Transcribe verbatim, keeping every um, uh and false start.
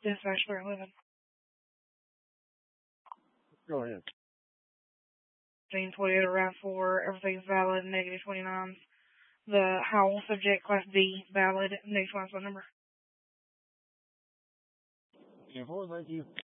Dispatch for eleven. Go ahead. Jane twenty-eight around four, everything's valid, negative twenty-nine. The Howell subject, class B, valid, negative one phone number. ten four, thank you.